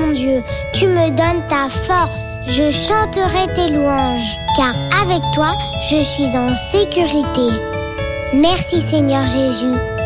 mon Dieu, tu me donnes ta force. Je chanterai tes louanges, car avec toi, je suis en sécurité. Merci Seigneur Jésus.